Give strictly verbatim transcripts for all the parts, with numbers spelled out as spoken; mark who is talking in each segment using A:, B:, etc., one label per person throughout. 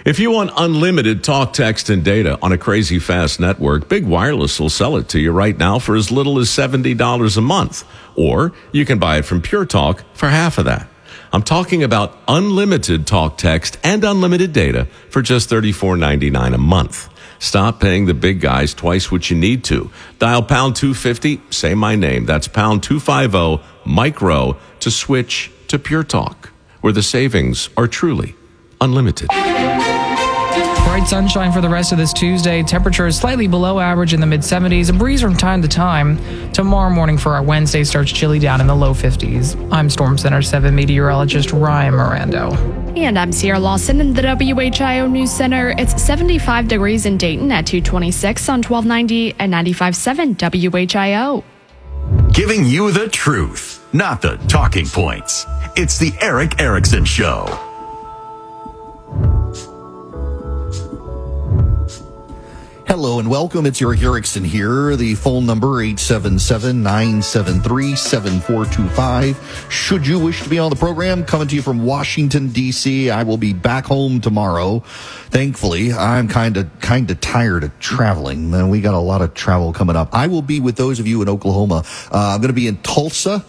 A: If you want unlimited talk, text, and data on a crazy fast network, Big Wireless will sell it to you right now for as little as seventy dollars a month. Or you can buy it from Pure Talk for half of that. I'm talking about unlimited talk, text, and unlimited data for just thirty-four ninety-nine a month. Stop paying the big guys twice what you need to. Dial pound two fifty, say my name. That's pound two fifty, micro, to switch to Pure Talk, where the savings are truly unlimited.
B: Bright sunshine for the rest of this Tuesday. Temperature is slightly below average in the mid seventies. A breeze from time to time. Tomorrow morning for our Wednesday starts chilly down in the low fifties. I'm Storm Center seven meteorologist Ryan Mirando.
C: And I'm Sierra Lawson in the W H I O News Center. It's seventy-five degrees in Dayton at two twenty-six on twelve ninety and ninety-five point seven W H I O.
D: Giving you the truth, not the talking points. It's the Erick Erickson Show.
E: Hello and welcome. It's Erick Erickson here. The phone number eight seven seven, nine seven three, seven four two five. Should you wish to be on the program, coming to you from Washington, D C, I will be back home tomorrow. Thankfully, I'm kind of kind of tired of traveling. Man, we got a lot of travel coming up. I will be with those of you in Oklahoma. Uh, I'm going to be in Tulsa.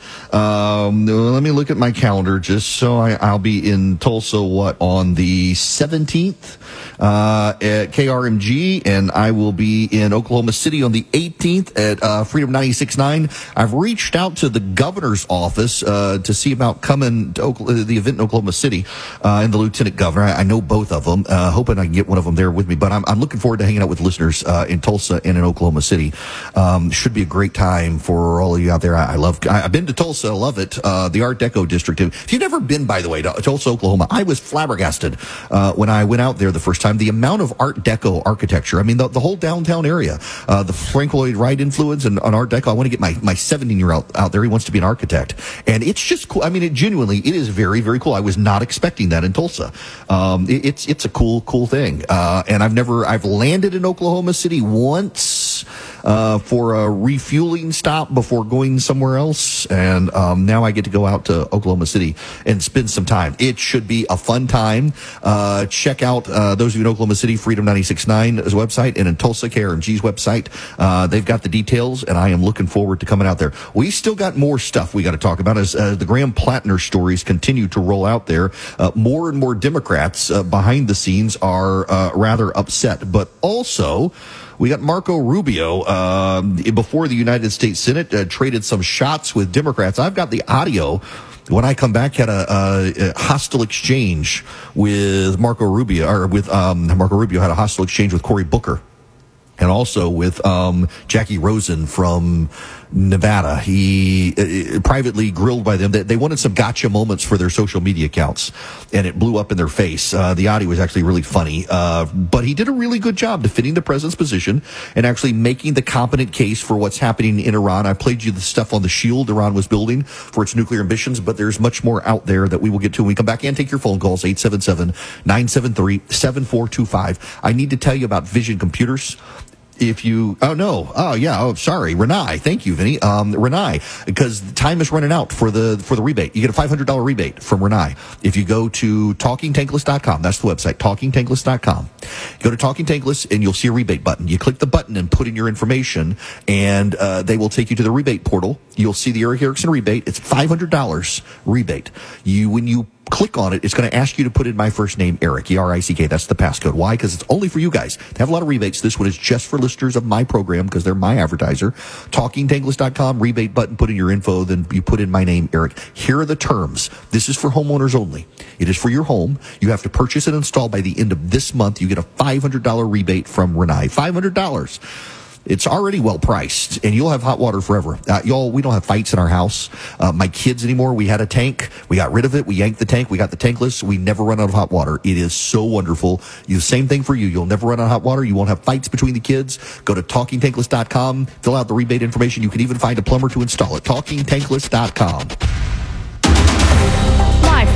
E: Um, let me look at my calendar just so I, I'll be in Tulsa, what, on the seventeenth uh, at K R M G, and I will be in Oklahoma City on the eighteenth at uh, Freedom ninety-six point nine. I've reached out to the governor's office uh, to see about coming to Oklahoma, the event in Oklahoma City, uh, and the lieutenant governor. I, I know both of them. Uh, hoping I can get one of them there with me. But I'm, I'm looking forward to hanging out with listeners uh, in Tulsa and in Oklahoma City. Um, should be a great time for all of you out there. I, I love. I, I've been to Tulsa. I love it. Uh, the Art Deco district. If you've never been, by the way, to Tulsa, Oklahoma, I was flabbergasted uh, when I went out there the first time. The amount of Art Deco architecture. I mean, the, the whole downtown area, uh, the Frank Lloyd Wright influence and on Art Deco. I want to get my my seventeen year old out there. He wants to be an architect, and it's just cool. I mean, it genuinely, it is very, very cool. I was not expecting that in Tulsa. Um, it, it's it's a cool, cool thing. Uh, and I've never I've landed in Oklahoma City once uh, for a refueling stop before going somewhere else, and um, now I get to go out to Oklahoma City and spend some time. It should be a fun time. Uh, check out uh, those of you in Oklahoma City, Freedom ninety-six point nine's website, and in Tulsa, K R M G's website. Uh, they've got the details, and I am looking forward to coming out there. We still got more stuff we got to talk about as uh, the Graham Plattner stories continue to roll out there. Uh, more and more Democrats uh, behind the scenes are uh, rather upset, but also we got Marco Rubio uh, before the United States Senate uh, traded some shots with Democrats. I've got the audio. When I come back, had a, a, a hostile exchange with Marco Rubio, or with um, Marco Rubio had a hostile exchange with Cory Booker, and also with um, Jackie Rosen from Nevada. He uh, privately grilled by them. They, they wanted some gotcha moments for their social media accounts, and it blew up in their face. Uh, the audio was actually really funny, uh, but he did a really good job defending the president's position and actually making the competent case for what's happening in Iran. I played you the stuff on the shield Iran was building for its nuclear ambitions, but there's much more out there that we will get to when we come back and take your phone calls, eight seven seven, nine seven three, seven four two five. I need to tell you about Vision Computers. If you, oh no, oh yeah, oh sorry, Renai, thank you, Vinny, um, Renai, because the time is running out for the for the rebate. You get a five hundred dollars rebate from Renai if you go to talking tankless dot com. That's the website, talking tankless dot com. Go to Talking Tankless and you'll see a rebate button. You click the button and put in your information, and uh, they will take you to the rebate portal. You'll see the Erick Erickson rebate. It's five hundred dollars rebate. You when you click on it, it's going to ask you to put in my first name, Eric, E R I C K. That's the passcode. Why? Because it's only for you guys. They have a lot of rebates. This one is just for listeners of my program because they're my advertiser. talking tankless dot com, rebate button, put in your info, then you put in my name, Eric. Here are the terms. This is for homeowners only. It is for your home. You have to purchase and install by the end of this month. You get a five hundred dollars rebate from Renai. five hundred dollars. It's already well priced, and you'll have hot water forever. Uh, y'all, we don't have fights in our house. Uh, my kids anymore. We had a tank. We got rid of it. We yanked the tank. We got the tankless. We never run out of hot water. It is so wonderful. You, the same thing for you. You'll never run out of hot water. You won't have fights between the kids. Go to talking tankless dot com. Fill out the rebate information. You can even find a plumber to install it. talking tankless dot com.
C: Live from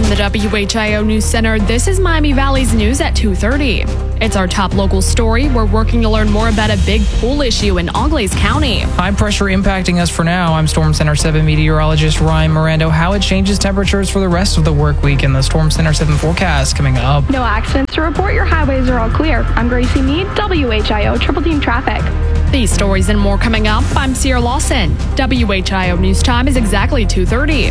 C: From the W H I O News Center, this is Miami Valley's news at two thirty. It's our top local story. We're working to learn more about a big pool issue in Auglaize County.
B: High pressure impacting us for now. I'm Storm Center seven meteorologist Ryan Mirando. How it changes temperatures for the rest of the work week in the Storm Center seven forecast coming up.
F: No accidents to report. Your highways are all clear. I'm Gracie Mead, W H I O Triple Team Traffic.
C: These stories and more coming up. I'm Sierra Lawson. W H I O News Time is exactly two thirty.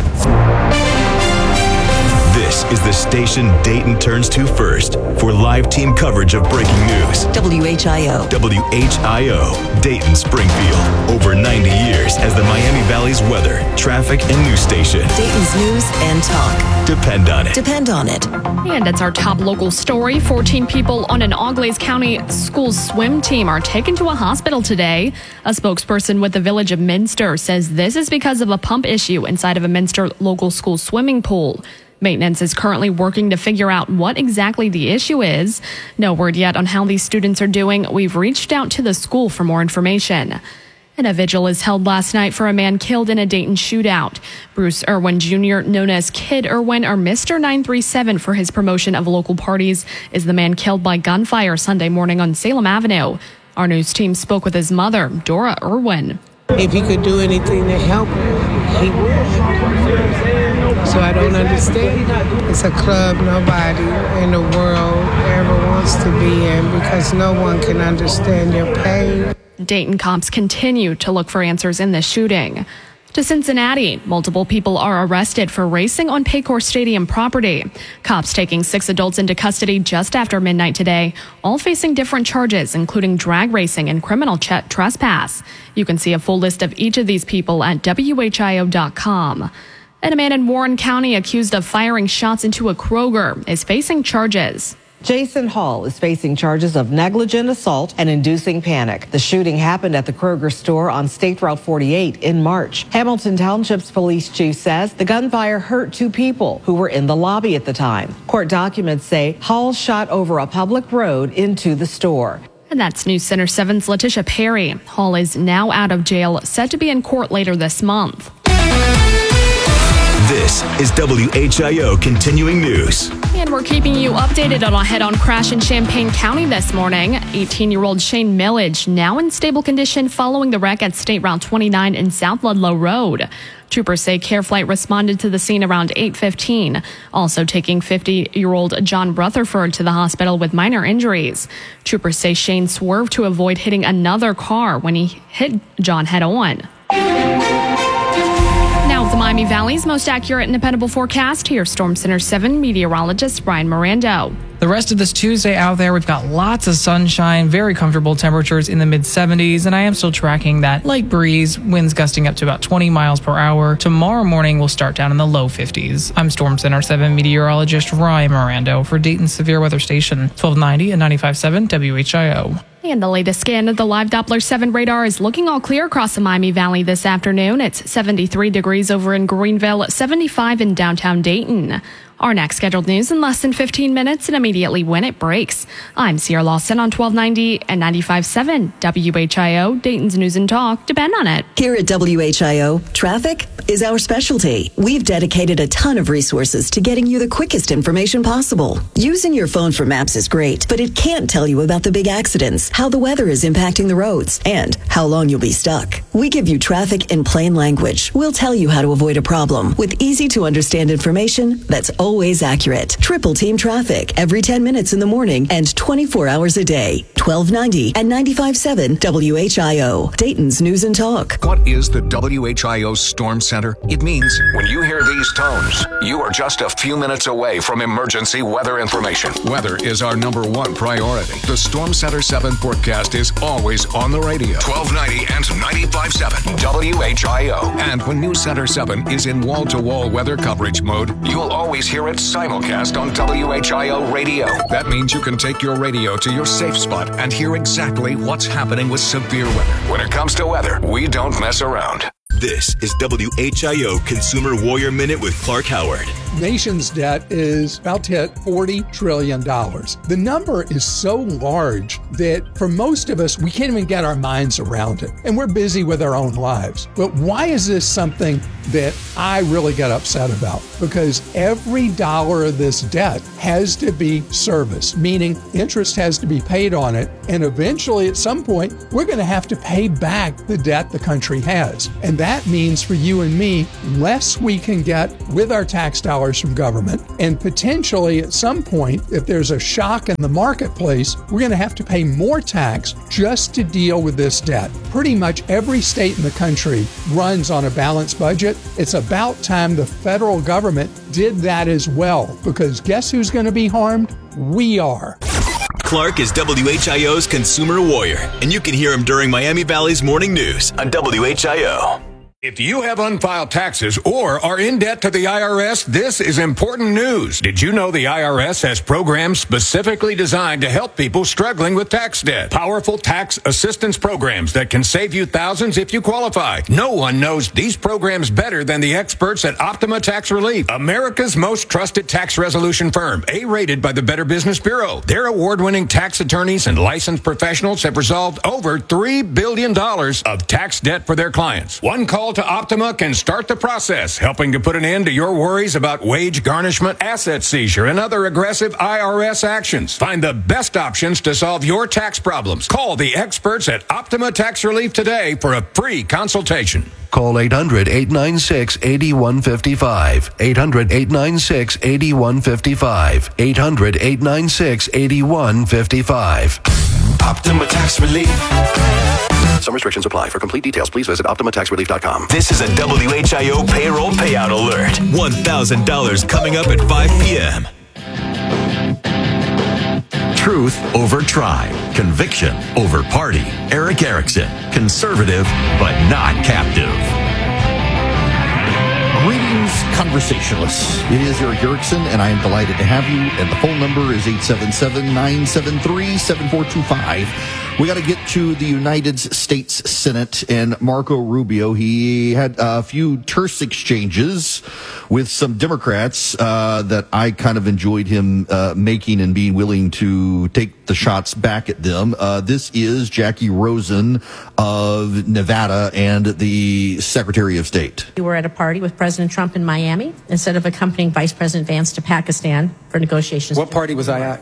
D: This is the station Dayton turns to first for live team coverage of breaking news.
G: W H I O.
D: W H I O, Dayton Springfield. Over ninety years as the Miami Valley's weather, traffic, and news station.
G: Dayton's news and talk.
D: Depend on it.
G: Depend on it.
C: And it's our top local story. fourteen people on an Auglaize County school swim team are taken to a hospital today. A spokesperson with the Village of Minster says this is because of a pump issue inside of a Minster local school swimming pool. Maintenance is currently working to figure out what exactly the issue is. No word yet on how these students are doing. We've reached out to the school for more information. And a vigil is held last night for a man killed in a Dayton shootout. Bruce Irwin Junior, known as Kid Irwin or Mister nine three seven for his promotion of local parties, is the man killed by gunfire Sunday morning on Salem Avenue. Our news team spoke with his mother, Dora Irwin.
H: If he could do anything to help, he would. So I don't understand. It's a club nobody in the world ever wants to be in because no one can understand your pain.
C: Dayton cops continue to look for answers in this shooting. To Cincinnati, multiple people are arrested for racing on Paycor Stadium property. Cops taking six adults into custody just after midnight today, all facing different charges, including drag racing and criminal ch- trespass. You can see a full list of each of these people at W H I O dot com. And a man in Warren County accused of firing shots into a Kroger is facing charges.
I: Jason Hall is facing charges of negligent assault and inducing panic. The shooting happened at the Kroger store on State Route forty-eight in March. Hamilton Township's police chief says the gunfire hurt two people who were in the lobby at the time. Court documents say Hall shot over a public road into the store.
C: And that's News Center seven's Letitia Perry. Hall is now out of jail, set to be in court later this month.
D: This is W H I O Continuing News.
C: And we're keeping you updated on a head-on crash in Champaign County this morning. eighteen-year-old Shane Millage now in stable condition following the wreck at State Route twenty-nine in South Ludlow Road. Troopers say Care Flight responded to the scene around eight fifteen, also taking fifty-year-old John Rutherford to the hospital with minor injuries. Troopers say Shane swerved to avoid hitting another car when he hit John head-on. Now, with the Miami Valley's most accurate and dependable forecast, here's Storm Center seven meteorologist Brian Mirando.
B: The rest of this Tuesday out there, we've got lots of sunshine, very comfortable temperatures in the mid seventies, and I am still tracking that light breeze, winds gusting up to about twenty miles per hour. Tomorrow morning, we'll start down in the low fifties. I'm Storm Center seven meteorologist Ryan Mirando for Dayton Severe Weather Station, twelve ninety and ninety-five point seven W H I O.
C: And the latest scan of the live Doppler seven radar is looking all clear across the Miami Valley this afternoon. It's seventy-three degrees over in Greenville, seventy-five in downtown Dayton. Our next scheduled news in less than fifteen minutes and immediately when it breaks. I'm Sierra Lawson on twelve ninety and ninety-five point seven W H I O, Dayton's News and Talk. Depend on it.
G: Here at W H I O, traffic is our specialty. We've dedicated a ton of resources to getting you the quickest information possible. Using your phone for maps is great, but it can't tell you about the big accidents, how the weather is impacting the roads, and how long you'll be stuck. We give you traffic in plain language. We'll tell you how to avoid a problem with easy to understand information that's always accurate. Triple Team Traffic every ten minutes in the morning and twenty-four hours a day. twelve ninety and ninety-five point seven W H I O, Dayton's News and Talk.
J: What is the W H I O Storm Center? It means when you hear these tones, you are just a few minutes away from emergency weather information. Weather is our number one priority. The Storm Center seven forecast is always on the radio. twelve ninety and ninety-five point seven W H I O. And when News Center seven is in wall-to-wall weather coverage mode, you'll always hear it simulcast on W H I O radio. That means you can take your radio to your safe spot and hear exactly what's happening with severe weather. When it comes to weather, we don't mess around.
K: This is W H I O Consumer Warrior Minute with Clark Howard.
L: Nation's debt is about to hit forty trillion dollars. The number is so large that for most of us, we can't even get our minds around it. And we're busy with our own lives. But why is this something that I really get upset about? Because every dollar of this debt has to be serviced, meaning interest has to be paid on it. And eventually, at some point, we're going to have to pay back the debt the country has. And that means for you and me, less we can get with our tax dollars from government. And potentially at some point, if there's a shock in the marketplace, we're going to have to pay more tax just to deal with this debt. Pretty much every state in the country runs on a balanced budget. It's about time the federal government did that as well, because guess who's going to be harmed? We are.
K: Clark is W H I O's Consumer Warrior, and you can hear him during Miami Valley's Morning News on W H I O.
M: If you have unfiled taxes or are in debt to the I R S, this is important news. Did you know the I R S has programs specifically designed to help people struggling with tax debt? Powerful tax assistance programs that can save you thousands if you qualify. No one knows these programs better than the experts at Optima Tax Relief, America's most trusted tax resolution firm, A-rated by the Better Business Bureau. Their award-winning tax attorneys and licensed professionals have resolved over three billion dollars of tax debt for their clients. One call to Optima can start the process, helping to put an end to your worries about wage garnishment, asset seizure, and other aggressive I R S actions. Find the best options to solve your tax problems. Call the experts at Optima Tax Relief today for a free consultation.
N: Call eight hundred, eight nine six, eight one five five. eight hundred, eight nine six, eight one five five. eight hundred, eight nine six, eight one five five.
K: Optima Tax Relief.
N: Some restrictions apply. For complete details, please visit optima tax relief dot com.
K: This is a W H I O payroll payout alert. one thousand dollars coming up at five p.m. Truth over tribe. Conviction over party. Erick Erickson. Conservative, but not captive.
E: Greetings, conversationalists. It is Erick Erickson, and I am delighted to have you. And the phone number is eight seven seven, nine seven three, seven four two five. We got to get to the United States Senate and Marco Rubio. He had a few terse exchanges with some Democrats uh, that I kind of enjoyed him uh, making and being willing to take the shots back at them. Uh, this is Jackie Rosen of Nevada and the Secretary of State.
O: We were at a party with President Trump in Miami instead of accompanying Vice President Vance to Pakistan for negotiations.
P: What party was I at?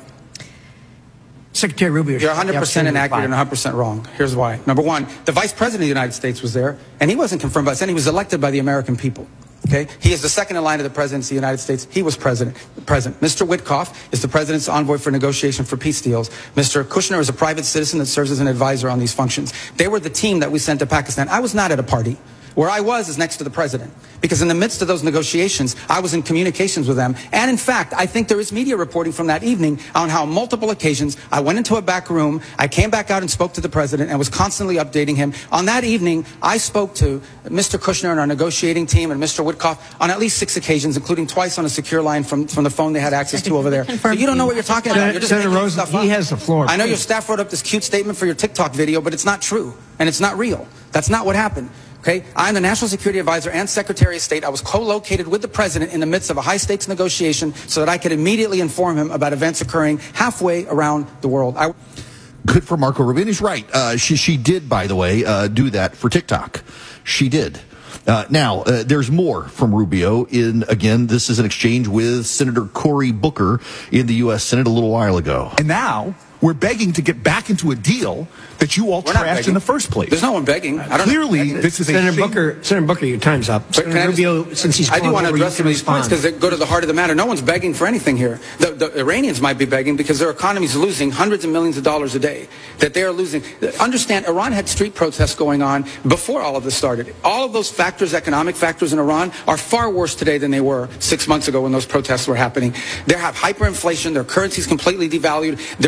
Q: Secretary Rubio.
P: You're one hundred percent inaccurate and one hundred percent wrong. Here's why. Number one, the Vice President of the United States was there, and he wasn't confirmed by the Senate. He was elected by the American people. Okay? He is the second in line of the presidency of the United States. He was president. President. Mister Witkoff is the president's envoy for negotiation for peace deals. Mister Kushner is a private citizen that serves as an advisor on these functions. They were the team that we sent to Pakistan. I was not at a party. Where I was is next to the president. Because in the midst of those negotiations, I was in communications with them. And in fact, I think there is media reporting from that evening on how on multiple occasions I went into a back room, I came back out and spoke to the president and was constantly updating him. On that evening, I spoke to Mister Kushner and our negotiating team and Mister Witkoff on at least six occasions, including twice on a secure line from, from the phone they had access to over there. So you don't know what you're talking about. You're just
Q: Senator
P: making
Q: Rosen,
P: stuff up.
Q: he has the floor.
P: I know your staff wrote up this cute statement for your TikTok video, but it's not true. And it's not real. That's not what happened. Okay, I'm the National Security Advisor and Secretary of State. I was co-located with the President in the midst of a high-stakes negotiation so that I could immediately inform him about events occurring halfway around the world. I
E: Good for Marco Rubio. He's right. Uh, she, she did, by the way, uh, do that for TikTok. She did. Uh, now, uh, there's more from Rubio. In again, this is an exchange with Senator Cory Booker in the U S Senate a little while ago.
R: And now we're begging to get back into a deal that you all
P: We're not
R: trashed
P: begging.
R: in the first place.
P: There's no one begging. I don't
R: Clearly,
P: know.
R: this is
Q: Senator
R: a shame-
Q: Booker. Senator Booker, your time's up.
P: But
Q: Senator
P: can I just-
Q: Rubio, since he's
P: I do
Q: gone
P: want to
Q: over, you
P: address
Q: can
P: some of these points
Q: respond.
P: because they go to the heart of the matter. No one's begging for anything here. The, the Iranians might be begging because their economy is losing hundreds of millions of dollars a day. That they are losing. Understand, Iran had street protests going on before all of this started. All of those factors, economic factors in Iran, are far worse today than they were six months ago when those protests were happening. They have hyperinflation. Their currency is completely devalued. They're struggling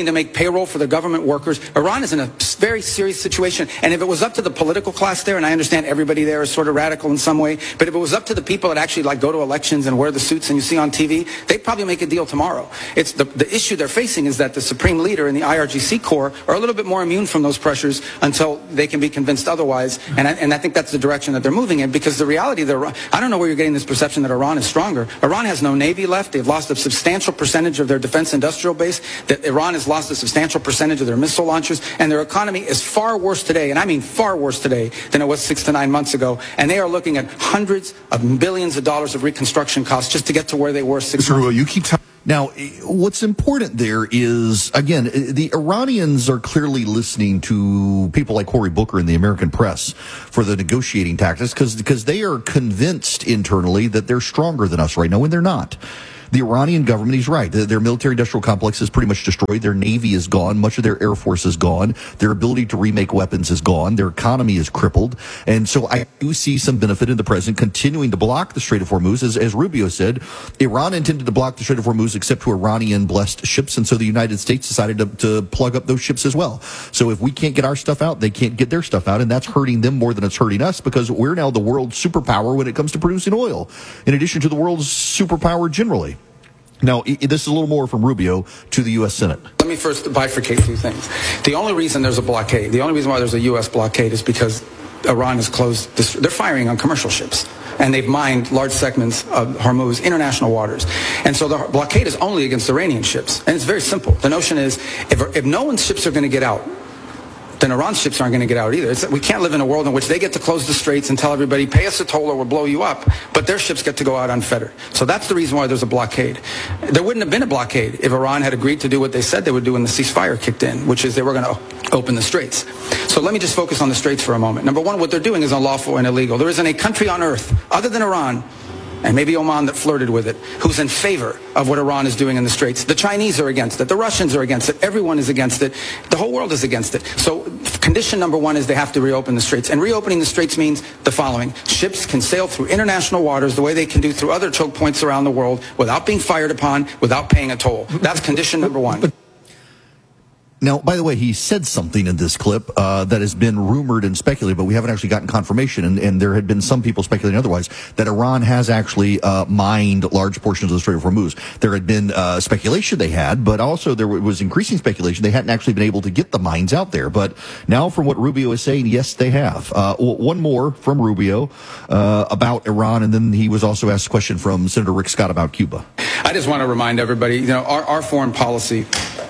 P: looking to make payroll for the government workers. Iran is in a very serious situation. And if it was up to the political class there, and I understand everybody there is sort of radical in some way, but if it was up to the people that actually like go to elections and wear the suits and you see on T V, they'd probably make a deal tomorrow. It's the, the issue they're facing is that the Supreme Leader and the I R G C Corps are a little bit more immune from those pressures until they can be convinced otherwise. And I, and I think that's the direction that they're moving in, because the reality that I don't know where you're getting this perception that Iran is stronger. Iran has no navy left. They've lost a substantial percentage of their defense industrial base. That Iran has lost a substantial percentage of their missile launchers, and their economy is far worse today, and I mean far worse today than it was six to nine months ago. And they are looking at hundreds of billions of dollars of reconstruction costs just to get to where they were six months ago.
E: You keep telling. Now, what's important there is, again, the Iranians are clearly listening to people like Cory Booker in the American press for the negotiating tactics, because because they are convinced internally that they're stronger than us right now, when they're not. The Iranian government, he's right, their military-industrial complex is pretty much destroyed. Their navy is gone. Much of their air force is gone. Their ability to remake weapons is gone. Their economy is crippled. And so I do see some benefit in the president continuing to block the Strait of Hormuz. As, as Rubio said, Iran intended to block the Strait of Hormuz except to Iranian-blessed ships, and so the United States decided to, to plug up those ships as well. So if we can't get our stuff out, they can't get their stuff out, and that's hurting them more than it's hurting us, because we're now the world's superpower when it comes to producing oil, in addition to the world's superpower generally. Now, this is a little more from Rubio to the U S Senate.
P: Let me first bifurcate two things. The only reason there's a blockade, the only reason why there's a U S blockade is because Iran has closed this, they're firing on commercial ships, and they've mined large segments of Hormuz, international waters. And so the blockade is only against Iranian ships. And it's very simple. The notion is, if, if no one's ships are going to get out, then Iran's ships aren't going to get out either. It's, we can't live in a world in which they get to close the straits and tell everybody, pay us a toll or we'll blow you up, but their ships get to go out unfettered. So that's the reason why there's a blockade. There wouldn't have been a blockade if Iran had agreed to do what they said they would do when the ceasefire kicked in, which is they were going to open the straits. So let me just focus on the straits for a moment. Number one, what they're doing is unlawful and illegal. There isn't a country on earth, other than Iran, and maybe Oman that flirted with it, who's in favor of what Iran is doing in the Straits. The Chinese are against it. The Russians are against it. Everyone is against it. The whole world is against it. So condition number one is they have to reopen the Straits. And reopening the Straits means the following. Ships can sail through international waters the way they can do through other choke points around the world without being fired upon, without paying a toll. That's condition number one.
E: Now, by the way, he said something in this clip uh, that has been rumored and speculated, but we haven't actually gotten confirmation, and, and there had been some people speculating otherwise, that Iran has actually uh, mined large portions of the Strait of Hormuz. There had been uh, speculation they had, but also there was increasing speculation they hadn't actually been able to get the mines out there. But now, from what Rubio is saying, yes, they have. Uh, one more from Rubio uh, about Iran, and then he was also asked a question from Senator Rick Scott about Cuba.
P: I just want to remind everybody, you know, our, our foreign policy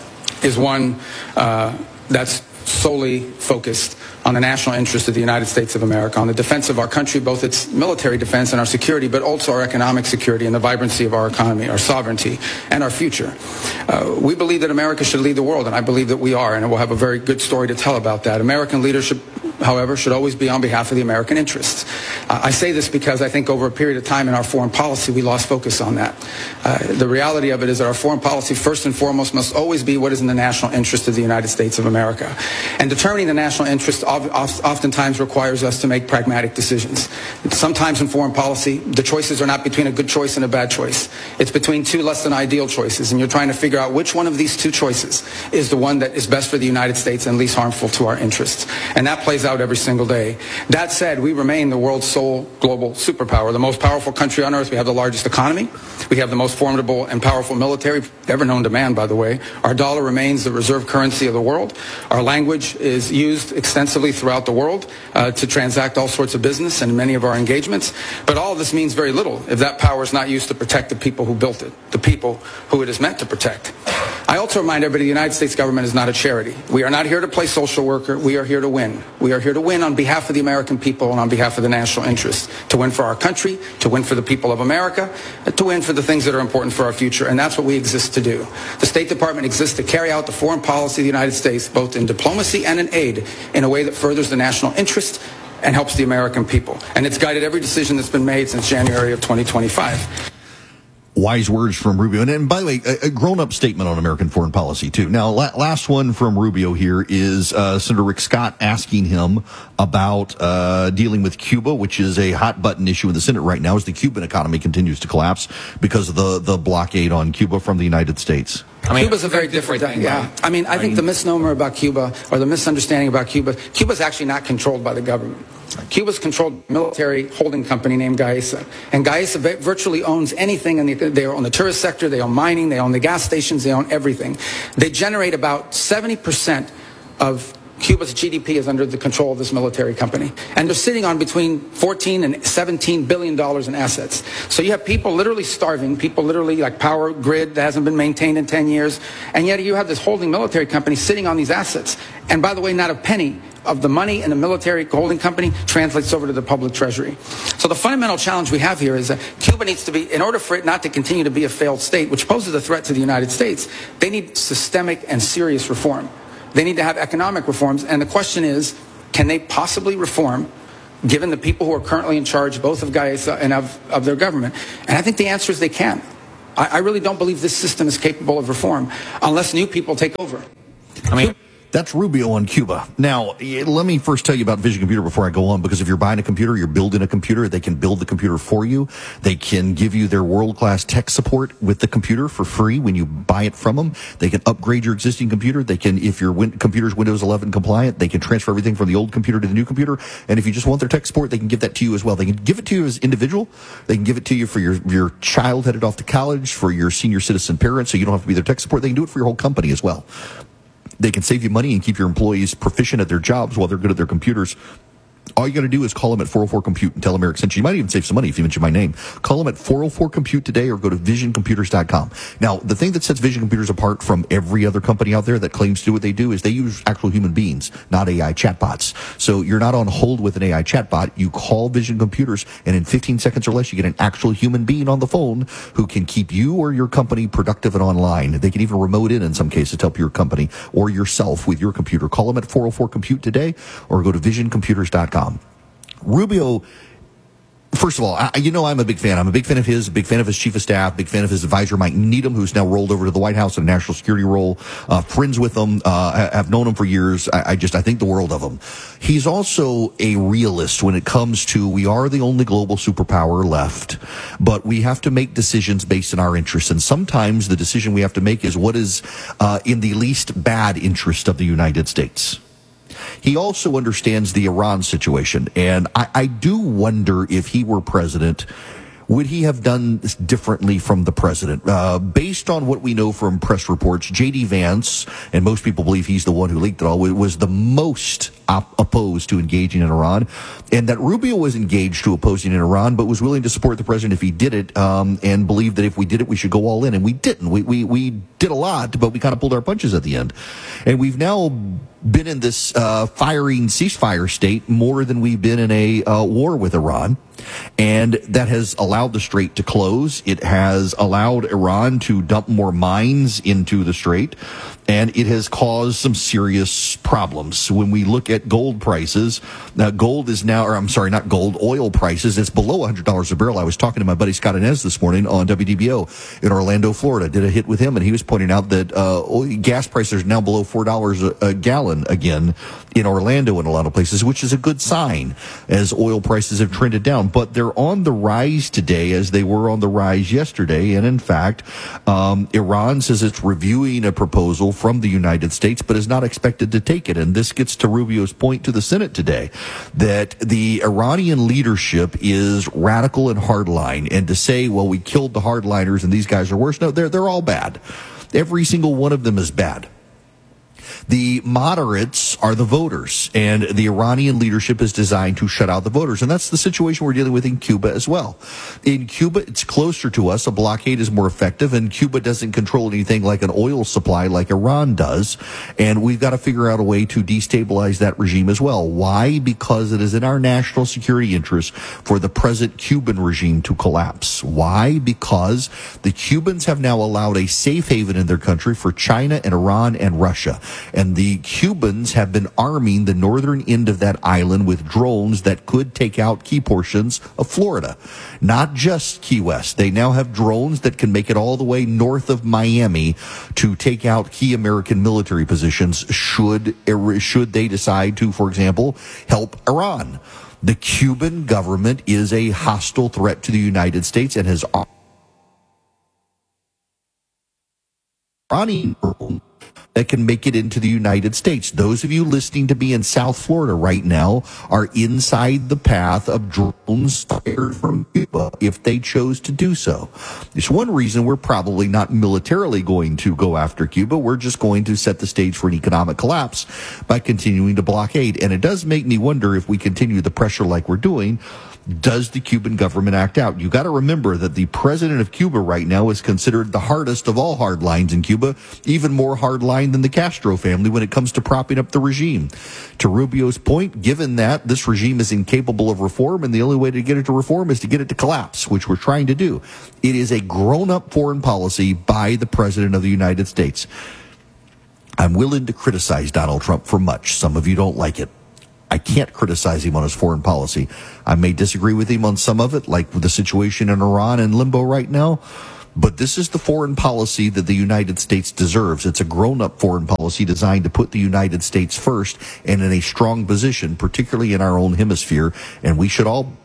P: is one uh, that's solely focused on the national interest of the United States of America, on the defense of our country, both its military defense and our security, but also our economic security and the vibrancy of our economy, our sovereignty, and our future. Uh, we believe that America should lead the world, and I believe that we are, and we'll have a very good story to tell about that. American leadership, however, should always be on behalf of the American interests. Uh, I say this because I think over a period of time in our foreign policy, we lost focus on that. Uh, the reality of it is that our foreign policy, first and foremost, must always be what is in the national interest of the United States of America. And determining the national interest oftentimes requires us to make pragmatic decisions. Sometimes in foreign policy, the choices are not between a good choice and a bad choice. It's between two less than ideal choices, and you're trying to figure out which one of these two choices is the one that is best for the United States and least harmful to our interests. And that plays out every single day. That said, we remain the world's sole global superpower, the most powerful country on earth. We have the largest economy. We have the most formidable and powerful military ever known to man, by the way. Our dollar remains the reserve currency of the world. Our language is used extensively throughout the world uh, to transact all sorts of business and many of our engagements. But all of this means very little if that power is not used to protect the people who built it, the people who it is meant to protect. I also remind everybody the United States government is not a charity. We are not here to play social worker. We are here to win. We are here to win on behalf of the American people and on behalf of the national interest, to win for our country, to win for the people of America, to win for the things that are important for our future. And that's what we exist to do. The State Department exists to carry out the foreign policy of the United States, both in diplomacy and in aid, in a way that furthers the national interest and helps the American people. And it's guided every decision that's been made since January of twenty twenty-five.
E: Wise words from Rubio. And, and by the way, a, a grown-up statement on American foreign policy, too. Now, la- last one from Rubio here is uh, Senator Rick Scott asking him about uh, dealing with Cuba, which is a hot-button issue in the Senate right now as the Cuban economy continues to collapse because of the, the blockade on Cuba from the United States.
P: I mean, Cuba's a very different thing. Yeah. I mean, I think the misnomer about Cuba, or the misunderstanding about Cuba, Cuba's actually not controlled by the government. Cuba's controlled military holding company named Gaesa. And Gaesa virtually owns anything. In the, they own the tourist sector, they own mining, they own the gas stations, they own everything. They generate about seventy percent of Cuba's G D P is under the control of this military company. And they're sitting on between fourteen and seventeen billion dollars in assets. So you have people literally starving, people literally like power grid that hasn't been maintained in ten years. And yet you have this holding military company sitting on these assets. And by the way, not a penny of the money in the military holding company translates over to the public treasury. So the fundamental challenge we have here is that Cuba needs to be, in order for it not to continue to be a failed state, which poses a threat to the United States, they need systemic and serious reform. They need to have economic reforms. And the question is, can they possibly reform given the people who are currently in charge, both of Gaesa and of, of their government? And I think the answer is they can. I, I really don't believe this system is capable of reform unless new people take over.
E: I mean, that's Rubio on Cuba. Now, let me first tell you about Vision Computer before I go on, because if you're buying a computer, you're building a computer, they can build the computer for you. They can give you their world-class tech support with the computer for free when you buy it from them. They can upgrade your existing computer. They can, if your win- computer's Windows eleven compliant, they can transfer everything from the old computer to the new computer. And if you just want their tech support, they can give that to you as well. They can give it to you as individual. They can give it to you for your, your child headed off to college, for your senior citizen parents, so you don't have to be their tech support. They can do it for your whole company as well. They can save you money and keep your employees proficient at their jobs while they're good at their computers. All you got to do is call them at four oh four compute and tell them Eric sent you. You might even save some money if you mention my name. Call them at four oh four compute today or go to vision computers dot com. Now, the thing that sets Vision Computers apart from every other company out there that claims to do what they do is they use actual human beings, not A I chatbots. So you're not on hold with an A I chatbot. You call Vision Computers, and in fifteen seconds or less, you get an actual human being on the phone who can keep you or your company productive and online. They can even remote in in some cases to help your company or yourself with your computer. Call them at four oh four compute today or go to vision computers dot com. Rubio, first of all, I, you know I'm a big fan. I'm a big fan of his, a big fan of his chief of staff, big fan of his advisor, Mike Needham, who's now rolled over to the White House in a national security role. Uh, friends with him, uh, have known him for years. I, I just, I think the world of him. He's also a realist when it comes to, we are the only global superpower left, but we have to make decisions based on our interests. And sometimes the decision we have to make is what is uh, in the least bad interest of the United States. He also understands the Iran situation, and I, I do wonder if he were president, would he have done this differently from the president? Uh, based on what we know from press reports, J D Vance, and most people believe he's the one who leaked it all, was the most op- opposed to engaging in Iran, and that Rubio was engaged to opposing in Iran, but was willing to support the president if he did it, um, and believed that if we did it, we should go all in, and we didn't. We, we, we did a lot, but we kind of pulled our punches at the end. And we've now been in this uh, firing ceasefire state more than we've been in a uh, war with Iran. And that has allowed the strait to close. It has allowed Iran to dump more mines into the strait. And it has caused some serious problems. When we look at gold prices, uh, gold is now, or I'm sorry, not gold, oil prices, it's below one hundred dollars a barrel. I was talking to my buddy Scott Inez this morning on W D B O in Orlando, Florida. Did a hit with him, and he was pointing out that uh, oil, gas prices are now below four dollars a, a gallon again in Orlando and a lot of places, which is a good sign as oil prices have trended down. But they're on the rise today as they were on the rise yesterday. And in fact, um, Iran says it's reviewing a proposal from the United States, but is not expected to take it. And this gets to Rubio's point to the Senate today, that the Iranian leadership is radical and hardline. And to say, well, we killed the hardliners and these guys are worse. No, they're, they're all bad. Every single one of them is bad. The moderates are the voters, and the Iranian leadership is designed to shut out the voters. And that's the situation we're dealing with in Cuba as well. In Cuba, it's closer to us. A blockade is more effective, and Cuba doesn't control anything like an oil supply like Iran does. And we've got to figure out a way to destabilize that regime as well. Why? Because it is in our national security interest for the present Cuban regime to collapse. Why? Because the Cubans have now allowed a safe haven in their country for China and Iran and Russia. And the Cubans have have been arming the northern end of that island with drones that could take out key portions of Florida. Not just Key West. They now have drones that can make it all the way north of Miami to take out key American military positions should, should they decide to, for example, help Iran. The Cuban government is a hostile threat to the United States and has Iranian that can make it into the United States. Those of you listening to me in South Florida right now are inside the path of drones fired from Cuba if they chose to do so. It's one reason we're probably not militarily going to go after Cuba. We're just going to set the stage for an economic collapse by continuing to blockade. And it does make me wonder, if we continue the pressure like we're doing, does the Cuban government act out? You got to remember that the president of Cuba right now is considered the hardest of all hard lines in Cuba, even more hard line than the Castro family when it comes to propping up the regime. To Rubio's point, given that this regime is incapable of reform and the only way to get it to reform is to get it to collapse, which we're trying to do, it is a grown-up foreign policy by the president of the United States. I'm willing to criticize Donald Trump for much. Some of you don't like it. I can't criticize him on his foreign policy. I may disagree with him on some of it, like with the situation in Iran and limbo right now, but this is the foreign policy that the United States deserves. It's a grown-up foreign policy designed to put the United States first and in a strong position, particularly in our own hemisphere, and we should all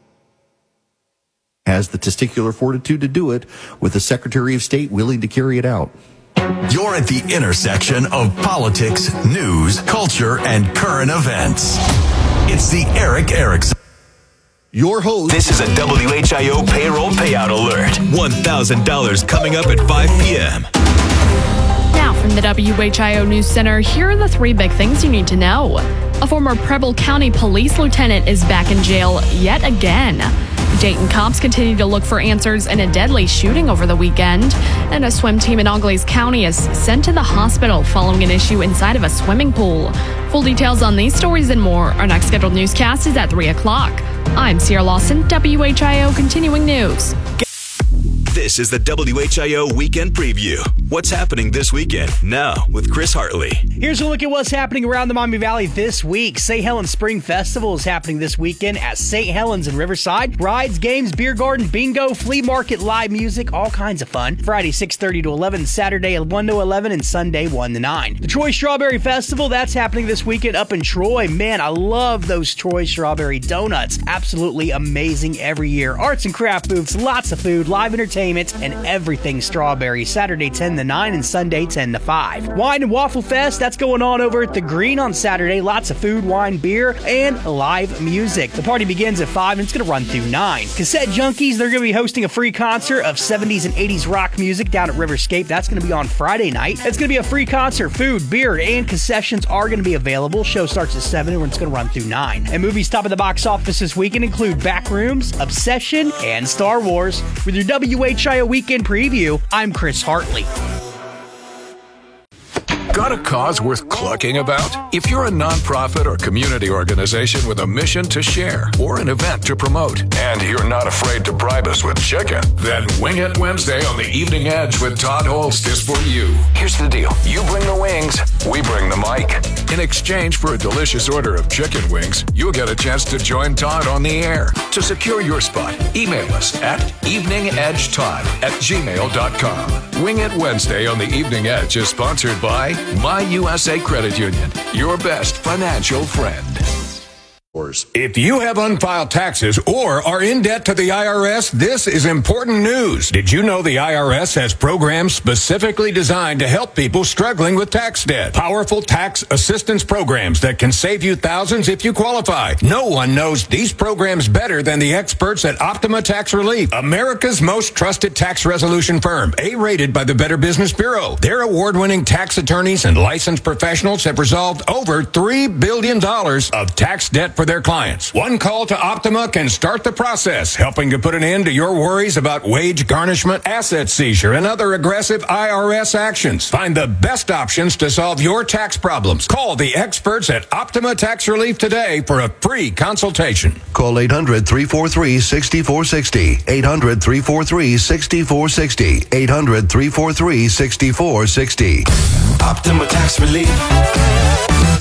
E: has the testicular fortitude to do it, with the Secretary of State willing to carry it out.
K: You're at the intersection of politics, news, culture, and current events. It's the Erick Erickson.
E: Your host.
S: This is a W H I O payroll payout alert. one thousand dollars coming up at five p.m.
C: Now from the W H I O News Center, here are the three big things you need to know. A former Preble County police lieutenant is back in jail yet again. Dayton cops continue to look for answers in a deadly shooting over the weekend. And a swim team in Auglaize County is sent to the hospital following an issue inside of a swimming pool. Full details on these stories and more. Our next scheduled newscast is at three o'clock. I'm Sierra Lawson, W H I O Continuing News.
S: This is the W H I O Weekend Preview. What's happening this weekend? Now with Chris Hartley.
T: Here's a look at what's happening around the Maumee Valley this week. Saint Helens Spring Festival is happening this weekend at Saint Helens in Riverside. Rides, games, beer garden, bingo, flea market, live music, all kinds of fun. Friday six thirty to eleven, Saturday one to eleven, and Sunday one to nine. The Troy Strawberry Festival, that's happening this weekend up in Troy. Man, I love those Troy Strawberry donuts. Absolutely amazing every year. Arts and craft booths, lots of food, live entertainment, and everything strawberry. Saturday ten to nine and Sunday ten to five. Wine and Waffle Fest, that's going on over at the Green on Saturday. Lots of food, wine, beer, and live music. The party begins at five and it's going to run through nine. Cassette Junkies, they're going to be hosting a free concert of seventies and eighties rock music down at Riverscape. That's going to be on Friday night. It's going to be a free concert. Food, beer, and concessions are going to be available. Show starts at seven and it's going to run through nine. And movies top of the box office this weekend include Backrooms, Obsession, and Star Wars. With your W H I O Weekend Preview, I'm Chris Hartley.
J: Got a cause worth clucking about? If you're a nonprofit or community organization with a mission to share or an event to promote, and you're not afraid to bribe us with chicken, then Wing It Wednesday on the Evening Edge with Todd Holst is for you. Here's the deal. You bring the wings, we bring the mic. In exchange for a delicious order of chicken wings, you'll get a chance to join Todd on the air. To secure your spot, email us at eveningedgetodd at gmail dot com. Wing It Wednesday on the Evening Edge is sponsored by My U S A Credit Union, your best financial friend. If you have unfiled taxes or are in debt to the I R S, this is important news. Did you know the I R S has programs specifically designed to help people struggling with tax debt? Powerful tax assistance programs that can save you thousands if you qualify. No one knows these programs better than the experts at Optima Tax Relief, America's most trusted tax resolution firm, A-rated by the Better Business Bureau. Their award-winning tax attorneys and licensed professionals have resolved over three billion dollars of tax debt for their clients. One call to Optima can start the process, helping to put an end to your worries about wage garnishment, asset seizure, and other aggressive I R S actions. Find the best options to solve your tax problems. Call the experts at Optima Tax Relief today for a free consultation.
N: Call eight hundred, three four three, six four six zero. eight hundred, three four three, six four six zero. eight hundred, three four three, six four six zero.
K: Optima Tax Relief.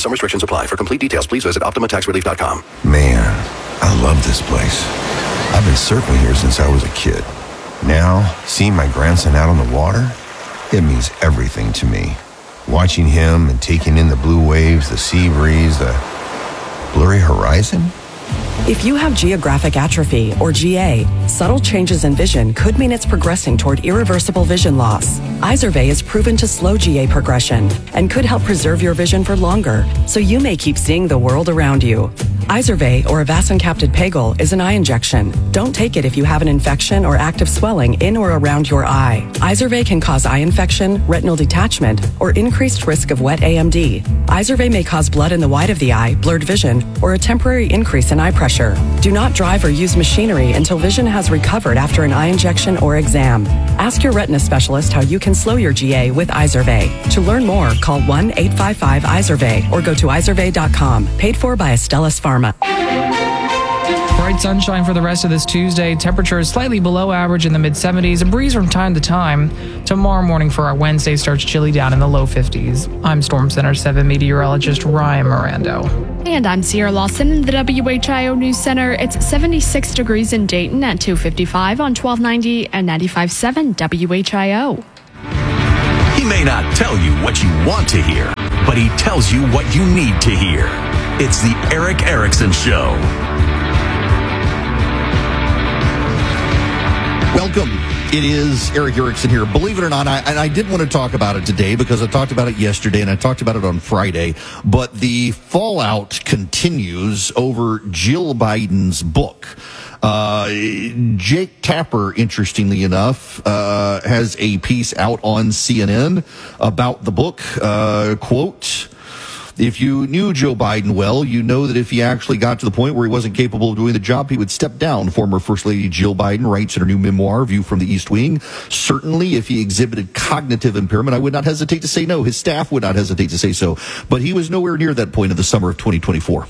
N: Some restrictions apply. For complete details, please visit Optima Tax Relief dot com.
U: Man, I love this place. I've been surfing here since I was a kid. Now, seeing my grandson out on the water, it means everything to me. Watching him and taking in the blue waves, the sea breeze, the blurry horizon.
V: If you have geographic atrophy, or G A, subtle changes in vision could mean it's progressing toward irreversible vision loss. Izervay is proven to slow G A progression and could help preserve your vision for longer, so you may keep seeing the world around you. Izervay, or avacincaptad pegol, is an eye injection. Don't take it if you have an infection or active swelling in or around your eye. Izervay can cause eye infection, retinal detachment, or increased risk of wet A M D. Izervay may cause blood in the white of the eye, blurred vision, or a temporary increase in eye pressure. Do not drive or use machinery until vision has recovered after an eye injection or exam. Ask your retina specialist how you can slow your G A with Izervay. To learn more, call one eight five five Izervay or go to izervay dot com. Paid for by Astellas Pharma.
B: Bright sunshine for the rest of this Tuesday. Temperatures slightly below average in the mid seventies. A breeze from time to time. Tomorrow morning for our Wednesday starts chilly down in the low fifties. I'm Storm Center seven meteorologist Ryan Mirando.
C: And I'm Sierra Lawson in the W H I O News Center. It's seventy-six degrees in Dayton at two fifty-five on twelve ninety and ninety-five point seven W H I O.
D: He may not tell you what you want to hear, but he tells you what you need to hear. It's the Erick Erickson Show.
E: Welcome. It is Erick Erickson here. Believe it or not, I, and I did want to talk about it today because I talked about it yesterday and I talked about it on Friday, but the fallout continues over Jill Biden's book. Uh, Jake Tapper, interestingly enough, uh, has a piece out on C N N about the book. Uh, quote, if you knew Joe Biden well, you know that if he actually got to the point where he wasn't capable of doing the job, he would step down. Former First Lady Jill Biden writes in her new memoir, View from the East Wing. Certainly, if he exhibited cognitive impairment, I would not hesitate to say no. His staff would not hesitate to say so. But he was nowhere near that point in the summer of twenty twenty-four.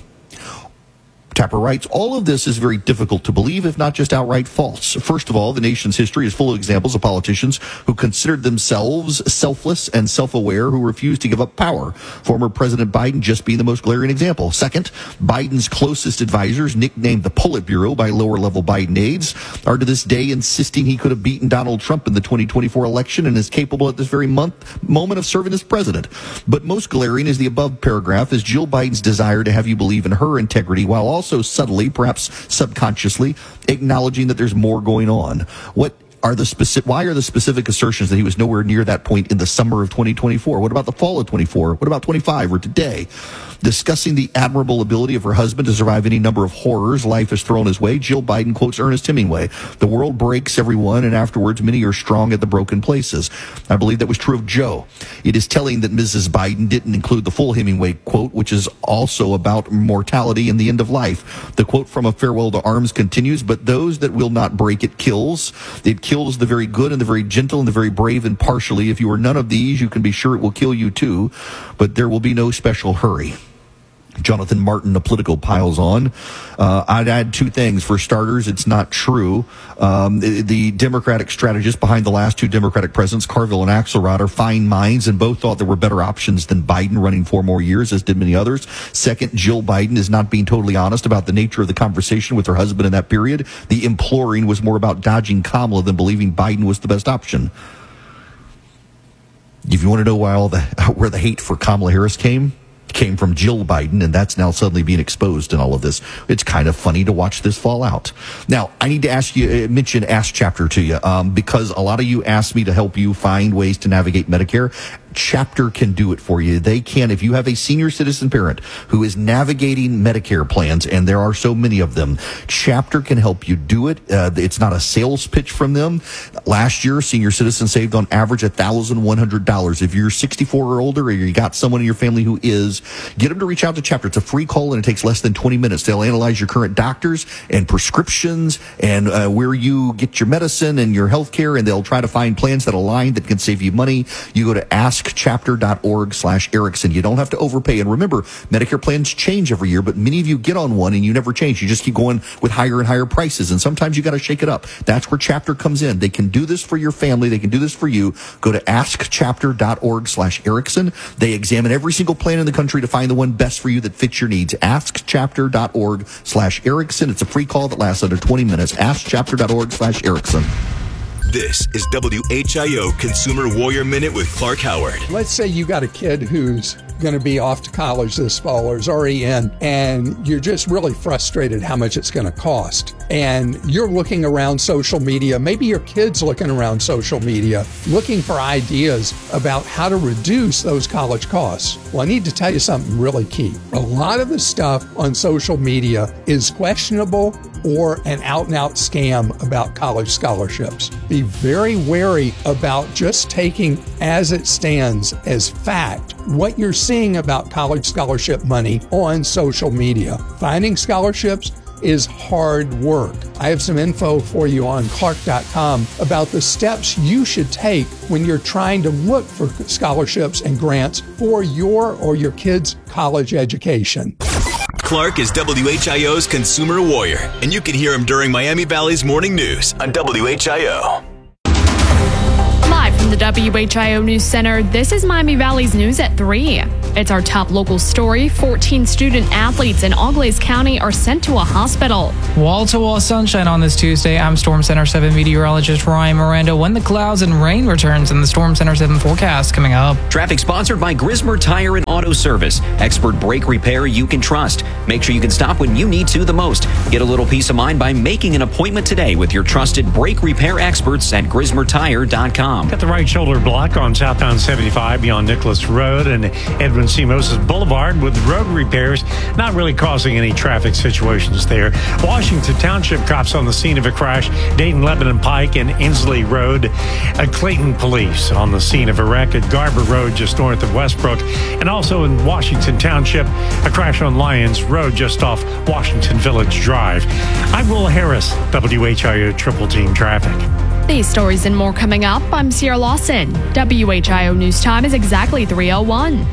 E: Tapper writes, all of this is very difficult to believe, if not just outright false. First of all, the nation's history is full of examples of politicians who considered themselves selfless and self-aware, who refused to give up power. Former President Biden just being the most glaring example. Second, Biden's closest advisors, nicknamed the Politburo by lower-level Biden aides, are to this day insisting he could have beaten Donald Trump in the twenty twenty-four election and is capable at this very month, moment of serving as president. But most glaring is the above paragraph is Jill Biden's desire to have you believe in her integrity while also Also subtly, perhaps subconsciously, acknowledging that there's more going on. What are the specific? Why are the specific assertions that he was nowhere near that point in the summer of twenty twenty-four? What about the fall of twenty-four? What about twenty-five or today? Discussing the admirable ability of her husband to survive any number of horrors life has thrown his way, Jill Biden quotes Ernest Hemingway. The world breaks everyone, and afterwards many are strong at the broken places. I believe that was true of Joe. It is telling that Missus Biden didn't include the full Hemingway quote, which is also about mortality and the end of life. The quote from A Farewell to Arms continues, but those that will not break it kills. It kills the very good and the very gentle and the very brave impartially. If you are none of these, you can be sure it will kill you too, but there will be no special hurry. Jonathan Martin, the Political, piles on. Uh, I'd add two things. For starters, it's not true. Um, the, the Democratic strategists behind the last two Democratic presidents, Carville and Axelrod, are fine minds and both thought there were better options than Biden running four more years, as did many others. Second, Jill Biden is not being totally honest about the nature of the conversation with her husband in that period. The imploring was more about dodging Kamala than believing Biden was the best option. If you want to know why all the where the hate for Kamala Harris came, came from Jill Biden, and that's now suddenly being exposed in all of this. It's kind of funny to watch this fall out. Now, I need to ask you, mention Ask Chapter to you, um, because a lot of you asked me to help you find ways to navigate Medicare. Chapter can do it for you. They can, if you have a senior citizen parent who is navigating Medicare plans, and there are so many of them, Chapter can help you do it. Uh, it's not a sales pitch from them. Last year, senior citizens saved on average one thousand one hundred dollars. If you're sixty-four or older, or you got someone in your family who is, get them to reach out to Chapter. It's a free call, and it takes less than twenty minutes. They'll analyze your current doctors and prescriptions and uh, where you get your medicine and your health care, and they'll try to find plans that align that can save you money. You go to ask askchapter.org slash Erickson. You don't have to overpay. And remember, Medicare plans change every year, but many of you get on one and you never change. You just keep going with higher and higher prices. And sometimes you got to shake it up. That's where Chapter comes in. They can do this for your family. They can do this for you. Go to askchapter.org slash Erickson. They examine every single plan in the country to find the one best for you that fits your needs. askchapter.org slash Erickson. It's a free call that lasts under twenty minutes. askchapter.org slash Erickson.
S: This is W H I O Consumer Warrior Minute with Clark Howard.
L: Let's say you got a kid who's going to be off to college this fall or is already in, and you're just really frustrated how much it's going to cost. And you're looking around social media, maybe your kid's looking around social media, looking for ideas about how to reduce those college costs. Well, I need to tell you something really key. A lot of the stuff on social media is questionable or an out-and-out scam about college scholarships. Be very wary about just taking as it stands as fact what you're seeing about college scholarship money on social media. Finding scholarships is hard work. I have some info for you on Clark dot com about the steps you should take when you're trying to look for scholarships and grants for your or your kid's college education.
S: Clark is W H I O's Consumer Warrior, and you can hear him during Miami Valley's Morning News on W H I O.
C: Live from the W H I O News Center, this is Miami Valley's News at three. It's our top local story. fourteen student athletes in Auglaize County are sent to a hospital.
B: Wall-to-wall sunshine on this Tuesday. I'm Storm Center seven meteorologist Ryan Miranda. When the clouds and rain returns in the Storm Center seven forecast coming up.
A: Traffic sponsored by Grismer Tire and Auto Service. Expert brake repair you can trust. Make sure you can stop when you need to the most. Get a little peace of mind by making an appointment today with your trusted brake repair experts at Grismer Tire dot com.
F: Got the right shoulder block on southbound seventy-five beyond Nicholas Road and Edwin C. Moses Boulevard with road repairs not really causing any traffic situations there. Washington Township cops on the scene of a crash. Dayton Lebanon Pike and Inslee Road. Uh, Clayton Police on the scene of a wreck at Garber Road just north of Westbrook. And also in Washington Township, a crash on Lyons Road just off Washington Village Drive. I'm Will Harris, W H I O Triple Team Traffic.
C: These stories and more coming up. I'm Sierra Lawson. W H I O News Time is exactly three oh one.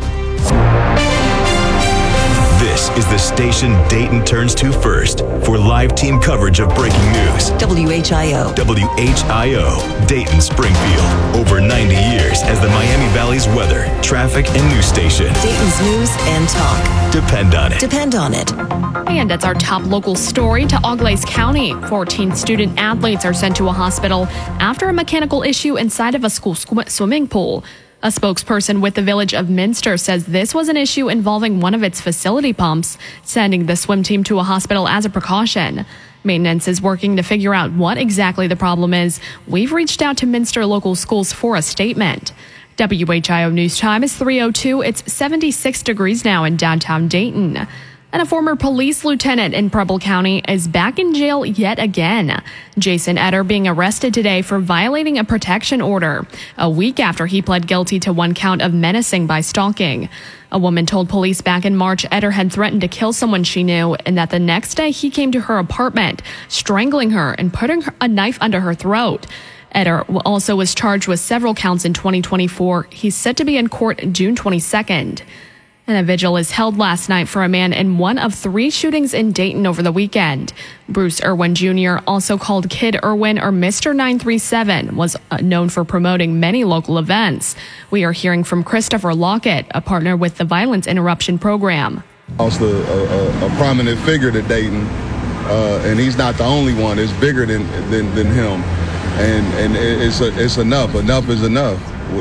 S: This is the station Dayton turns to first for live team coverage of breaking news.
G: W H I O.
S: W H I O, Dayton Springfield. Over ninety years as the Miami Valley's weather, traffic, and news station.
G: Dayton's news and talk.
S: Depend on it.
G: Depend on it.
C: And it's our top local story to Auglaize County. fourteen student athletes are sent to a hospital after a mechanical issue inside of a school sw- swimming pool. A spokesperson with the Village of Minster says this was an issue involving one of its facility pumps, sending the swim team to a hospital as a precaution. Maintenance is working to figure out what exactly the problem is. We've reached out to Minster local schools for a statement. W H I O News Time is three oh two. It's seventy-six degrees now in downtown Dayton. And a former police lieutenant in Preble County is back in jail yet again. Jason Etter being arrested today for violating a protection order, a week after he pled guilty to one count of menacing by stalking. A woman told police back in March Etter had threatened to kill someone she knew, and that the next day he came to her apartment, strangling her and putting a knife under her throat. Etter also was charged with several counts in twenty twenty-four. He's set to be in court June twenty-second. And a vigil is held last night for a man in one of three shootings in Dayton over the weekend. Bruce Irwin Junior, also called Kid Irwin or Mister nine three seven, was known for promoting many local events. We are hearing from Christopher Lockett, a partner with the Violence Interruption Program.
W: Also a, a, a prominent figure to Dayton, uh, and he's not the only one. It's bigger than than, than him, and and it's a, it's enough. Enough is enough.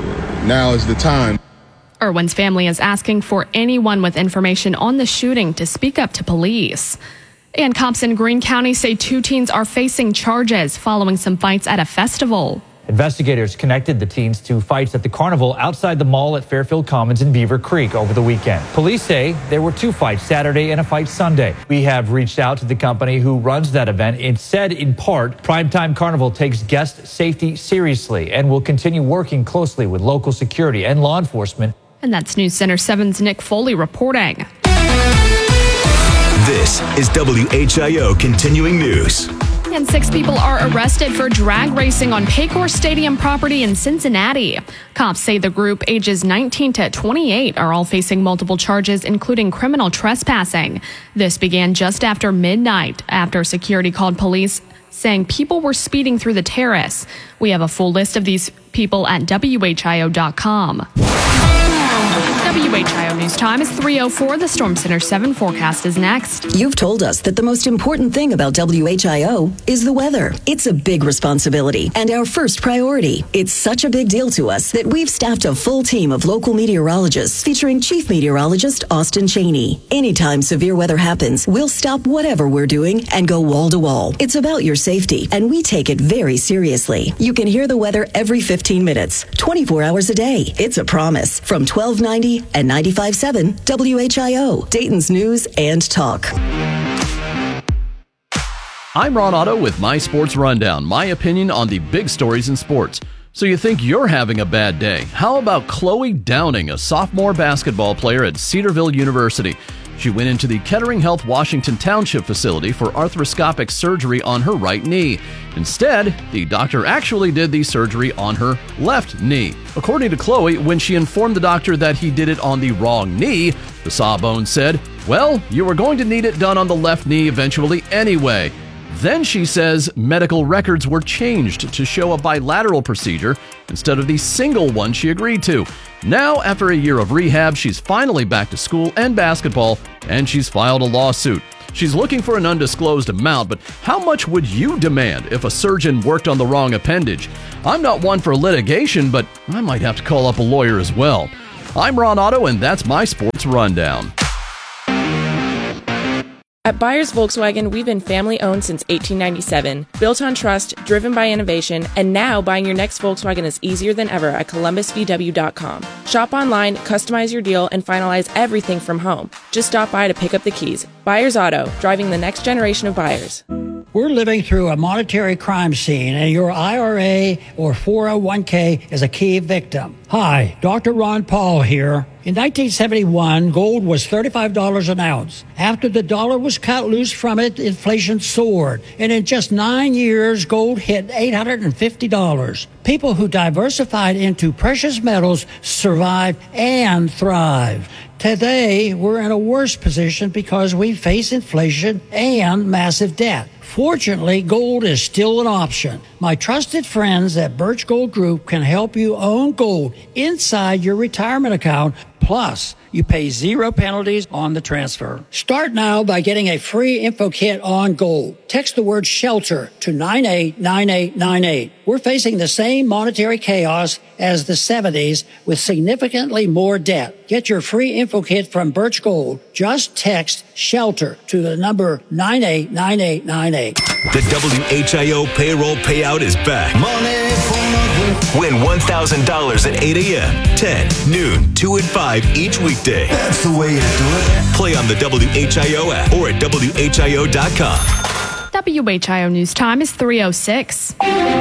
W: Now is the time.
C: Irwin's family is asking for anyone with information on the shooting to speak up to police. And cops in Greene County say two teens are facing charges following some fights at a festival.
X: Investigators connected the teens to fights at the carnival outside the mall at Fairfield Commons in Beaver Creek over the weekend. Police say there were two fights Saturday and a fight Sunday. We have reached out to the company who runs that event. It said in part, Primetime Carnival takes guest safety seriously and will continue working closely with local security and law enforcement.
C: And that's News Center seven's Nick Foley reporting.
S: This is W H I O Continuing News.
C: And six people are arrested for drag racing on Paycor Stadium property in Cincinnati. Cops say the group, ages nineteen to twenty-eight, are all facing multiple charges, including criminal trespassing. This began just after midnight, after security called police saying people were speeding through the terrace. We have a full list of these people at W H I O dot com. W H I O News Time is three oh four. The Storm Center seven forecast is next.
G: You've told us that the most important thing about W H I O is the weather. It's a big responsibility and our first priority. It's such a big deal to us that we've staffed a full team of local meteorologists featuring Chief Meteorologist Austin Cheney. Anytime severe weather happens, we'll stop whatever we're doing and go wall to wall. It's about your safety, and we take it very seriously. You can hear the weather every fifteen minutes, twenty-four hours a day. It's a promise from twelve ninety and ninety-five point seven W H I O, Dayton's News and Talk.
H: I'm Ron Otto with My Sports Rundown, my opinion on the big stories in sports. So you think you're having a bad day? How about Chloe Downing, a sophomore basketball player at Cedarville University? She went into the Kettering Health Washington Township facility for arthroscopic surgery on her right knee. Instead, the doctor actually did the surgery on her left knee. According to Chloe, when she informed the doctor that he did it on the wrong knee, the Sawbones said, "Well, you were going to need it done on the left knee eventually anyway." Then she says medical records were changed to show a bilateral procedure instead of the single one she agreed to. Now, after a year of rehab, she's finally back to school and basketball, and she's filed a lawsuit. She's looking for an undisclosed amount, but how much would you demand if a surgeon worked on the wrong appendage? I'm not one for litigation, but I might have to call up a lawyer as well. I'm Ron Otto, and that's my Sports Rundown.
I: At Byers Volkswagen, we've been family-owned since eighteen ninety-seven, built on trust, driven by innovation, and now buying your next Volkswagen is easier than ever at Columbus V W dot com. Shop online, customize your deal, and finalize everything from home. Just stop by to pick up the keys. Byers Auto, driving the next generation of buyers.
M: We're living through a monetary crime scene, and your I R A or four oh one k is a key victim. Hi, Doctor Ron Paul here. In nineteen seventy-one, gold was thirty-five dollars an ounce. After the dollar was cut loose from it, inflation soared. And in just nine years, gold hit eight hundred fifty dollars. People who diversified into precious metals survived and thrived. Today, we're in a worse position because we face inflation and massive debt. Fortunately, gold is still an option. My trusted friends at Birch Gold Group can help you own gold inside your retirement account. Plus, you pay zero penalties on the transfer. Start now by getting a free info kit on gold. Text the word SHELTER to nine eight nine eight nine eight. We're facing the same monetary chaos as the seventies with significantly more debt. Get your free info kit from Birch Gold. Just text SHELTER to the number nine eight nine eight nine eight.
S: The W H I O payroll payout is back. Money for nothing. Win one thousand dollars at eight a.m., ten, noon, two, and five each weekday. That's the way you do it. Play on the W H I O app or at W H I O dot com.
C: W H I O News Time is three oh six.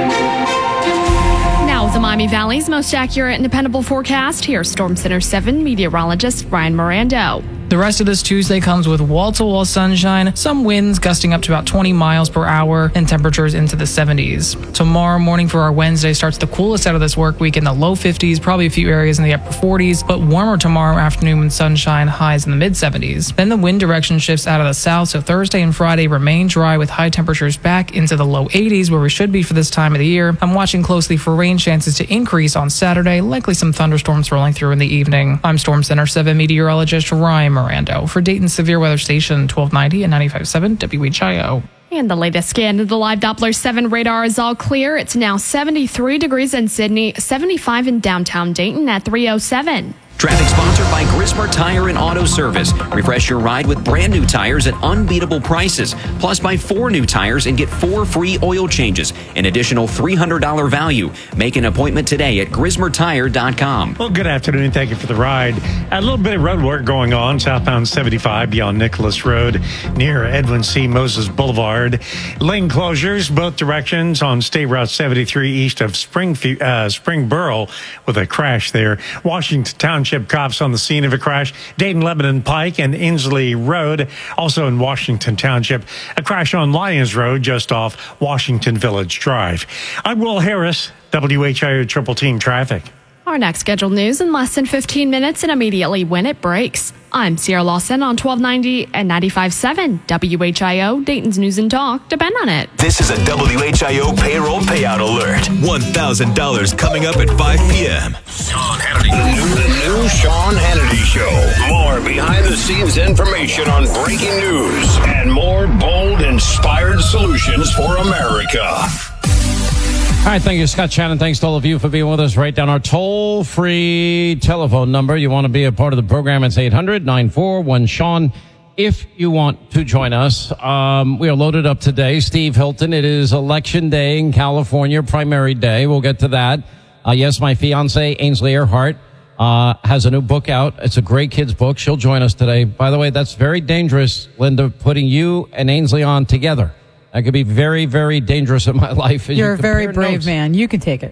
C: Now with the Miami Valley's most accurate and dependable forecast, here's Storm Center seven meteorologist Ryan Mirando.
B: The rest of this Tuesday comes with wall-to-wall sunshine, some winds gusting up to about twenty miles per hour, and temperatures into the seventies. Tomorrow morning for our Wednesday starts the coolest out of this work week in the low fifties, probably a few areas in the upper forties, but warmer tomorrow afternoon with sunshine, highs in the mid-seventies. Then the wind direction shifts out of the south, so Thursday and Friday remain dry with high temperatures back into the low eighties, where we should be for this time of the year. I'm watching closely for rain chances to increase on Saturday, likely some thunderstorms rolling through in the evening. I'm Storm Center seven meteorologist Ryan Mirando for Dayton's Severe Weather Station twelve ninety and ninety-five point seven W H I O.
C: And the latest scan of the live Doppler seven radar is all clear. It's now seventy-three degrees in Sydney, seventy-five in downtown Dayton at three oh seven.
A: Traffic sponsored by Grismer Tire and Auto Service. Refresh your ride with brand new tires at unbeatable prices. Plus, buy four new tires and get four free oil changes. An additional three hundred dollars value. Make an appointment today at Grismer Tire dot com.
F: Well, good afternoon. Thank you for the ride. A little bit of road work going on southbound seventy-five beyond Nicholas Road near Edwin C. Moses Boulevard. Lane closures both directions on State Route seventy-three east of Spring, uh, Springboro with a crash there. Washington Township Township cops on the scene of a crash. Dayton Lebanon Pike and Inslee Road. Also in Washington Township, a crash on Lyons Road just off Washington Village Drive. I'm Will Harris, W H I O Triple Team Traffic.
C: Our next scheduled news in less than fifteen minutes and immediately when it breaks. I'm Sierra Lawson on twelve ninety and ninety-five point seven W H I O, Dayton's News and Talk. Depend on it.
S: This is a W H I O payroll payout alert. one thousand dollars coming up at five p.m.
O: Sean Hannity. The new Sean Hannity Show. More behind-the-scenes information on breaking news and more bold, inspired solutions for America.
P: All right, thank you, Scott Shannon. Thanks to all of you for being with us. Write down our toll-free telephone number. You want to be a part of the program, it's eight hundred nine four one Sean. If you want to join us, um, we are loaded up today. Steve Hilton, it is Election Day in California, primary day. We'll get to that. Uh, yes, my fiance, Ainsley Earhart, uh, has a new book out. It's a great kid's book. She'll join us today. By the way, that's very dangerous, Linda, putting you and Ainsley on together. That could be very, very dangerous in my life.
Q: You're
P: you
Q: a very brave
P: notes.
Q: man. You can take it.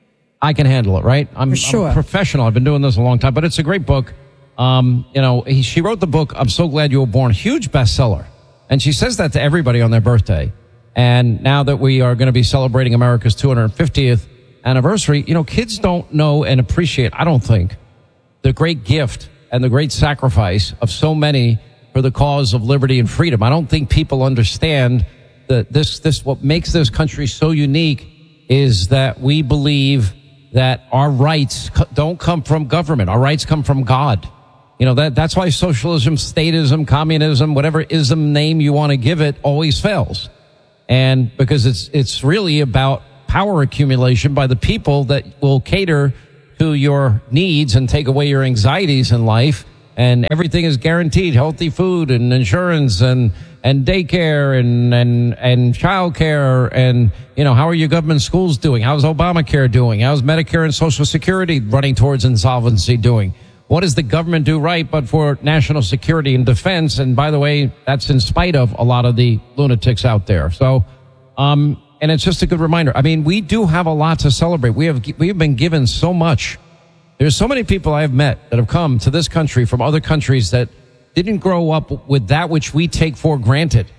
P: I can handle it, right? I'm,
Q: For sure.
P: I'm a professional. I've been doing this a long time, but it's a great book. Um, you know, he, she wrote the book, I'm So Glad You Were Born, huge bestseller. And she says that to everybody on their birthday. And now that we are going to be celebrating America's two hundred fiftieth anniversary, you know, kids don't know and appreciate, I don't think, the great gift and the great sacrifice of so many for the cause of liberty and freedom. I don't think people understand that this, this, what makes this country so unique is that we believe that our rights co- don't come from government. Our rights come from God. You know, that, that's why socialism, statism, communism, whatever ism name you want to give it always fails. And because it's, it's really about power accumulation by the people that will cater to your needs and take away your anxieties in life. And everything is guaranteed, healthy food and insurance and, and daycare and, and, and childcare. And, you know, how are your government schools doing? How's Obamacare doing? How's Medicare and Social Security running towards insolvency doing? What does the government do right but for national security and defense? And by the way, that's in spite of a lot of the lunatics out there. So, um, and it's just a good reminder. I mean, we do have a lot to celebrate. We have, we have been given so much. There's so many people I have met that have come to this country from other countries that didn't grow up with that which we take for granted.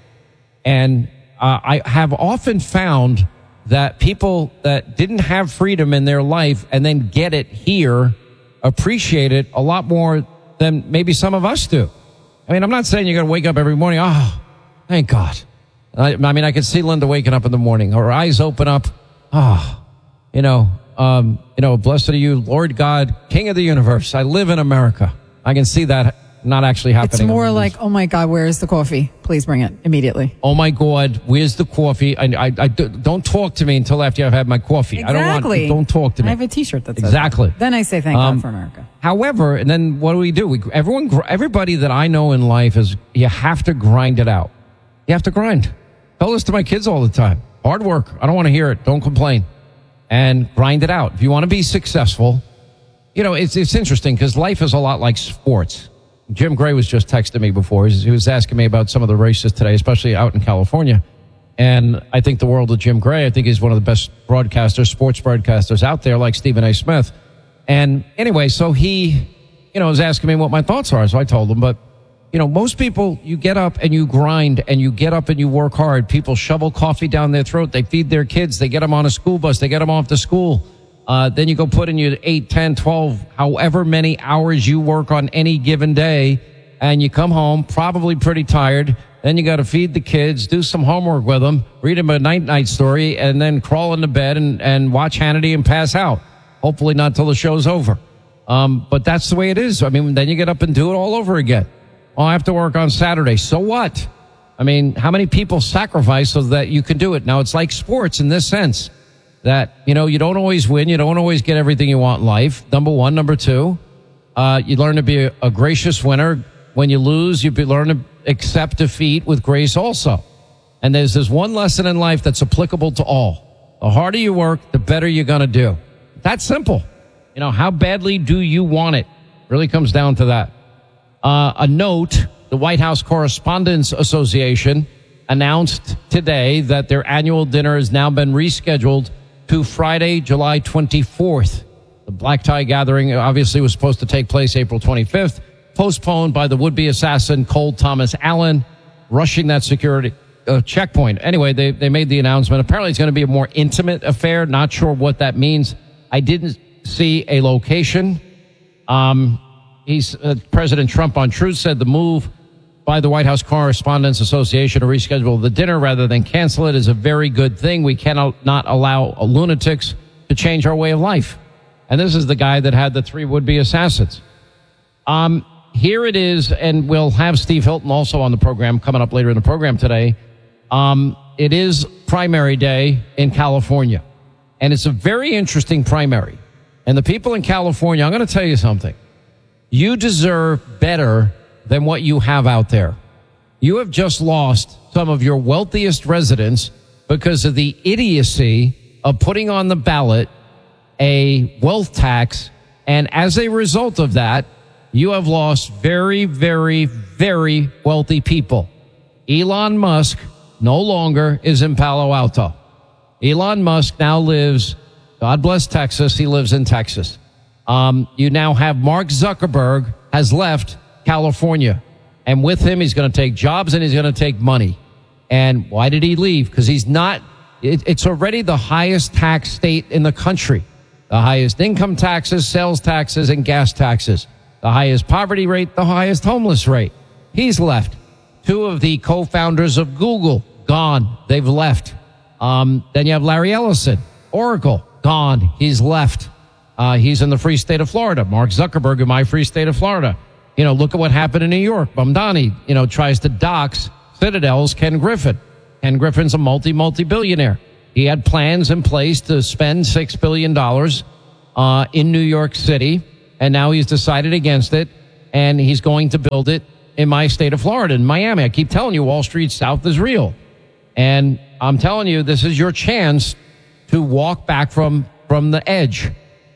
P: And uh, I have often found that people that didn't have freedom in their life and then get it here appreciate it a lot more than maybe some of us do. I mean, I'm not saying you're going to wake up every morning, oh, thank God. I, I mean, I can see Linda waking up in the morning, her eyes open up, oh, you know, Um, you know, blessed are you, Lord God, King of the universe. I live in America. I can see that not actually happening.
Q: It's more like, oh my God, where is the coffee? Please bring it immediately.
P: Oh my God, where's the coffee? I, I, I don't talk to me until after I've had my coffee.
Q: Exactly.
P: I don't want, don't talk to me.
Q: I have a T-shirt that says
P: exactly.
Q: that. Then I say thank
P: um,
Q: God for America.
P: However, and then what do we do? We, everyone, everybody that I know in life is, you have to grind it out. You have to grind. Tell this to my kids all the time. Hard work. I don't want to hear it. Don't complain. And grind it out. If you want to be successful, you know, it's it's interesting because life is a lot like sports. Jim Gray was just texting me before. He was asking me about some of the races today, especially out in California. And I think the world of Jim Gray, I think he's one of the best broadcasters, sports broadcasters out there, like Stephen A. Smith. And anyway, so he, you know, was asking me what my thoughts are. So I told him, but, you know, most people, you get up and you grind and you get up and you work hard. People shovel coffee down their throat. They feed their kids. They get them on a school bus. They get them off to school. Uh, then you go put in your eight, ten, twelve, however many hours you work on any given day. And you come home probably pretty tired. Then you got to feed the kids, do some homework with them, read them a night-night story, and then crawl into bed and, and watch Hannity and pass out. Hopefully not till the show's over. Um, but that's the way it is. I mean, then you get up and do it all over again. Oh, I have to work on Saturday. So what? I mean, how many people sacrifice so that you can do it? Now, it's like sports in this sense that, you know, you don't always win. You don't always get everything you want in life. Number one. Number two, uh, you learn to be a, a gracious winner. When you lose, you be, learn to accept defeat with grace also. And there's this one lesson in life that's applicable to all. The harder you work, the better you're going to do. That's simple. You know, how badly do you want it? Really comes down to that. Uh, a note, the White House Correspondents Association announced today that their annual dinner has now been rescheduled to Friday, July twenty-fourth. The black tie gathering obviously was supposed to take place April twenty-fifth, postponed by the would-be assassin Cole Thomas Allen, rushing that security uh, checkpoint. Anyway, they, they made the announcement. Apparently it's going to be a more intimate affair. Not sure what that means. I didn't see a location. Um, he's uh, President Trump on Truth said the move by the White House Correspondents Association to reschedule the dinner rather than cancel it is a very good thing. We cannot not allow lunatics to change our way of life. And this is the guy that had the three would-be assassins. Um, here it is, and we'll have Steve Hilton also on the program coming up later in the program today. Um, it is primary day in California, and it's a very interesting primary. And the people in California, I'm going to tell you something. You deserve better than what you have out there. You have just lost some of your wealthiest residents because of the idiocy of putting on the ballot a wealth tax. And as a result of that, you have lost very, very, very wealthy people. Elon Musk no longer is in Palo Alto. Elon Musk now lives, God bless Texas, he lives in Texas. Um, you now have Mark Zuckerberg has left California. And with him, he's going to take jobs and he's going to take money. And why did he leave? Because he's not, it, it's already the highest tax state in the country. The highest income taxes, sales taxes, and gas taxes. The highest poverty rate, the highest homeless rate. He's left. Two of the co-founders of Google, gone. They've left. Um, then you have Larry Ellison, Oracle, gone. He's left. Uh, he's in the free state of Florida. Mark Zuckerberg in my free state of Florida. You know, look at what happened in New York. Mamdani, you know, tries to dox Citadel's Ken Griffin. Ken Griffin's a multi, multi-billionaire. He had plans in place to spend six billion dollars uh, in New York City, and now he's decided against it, and he's going to build it in my state of Florida, in Miami. I keep telling you, Wall Street South is real. And I'm telling you, this is your chance to walk back from, from the edge.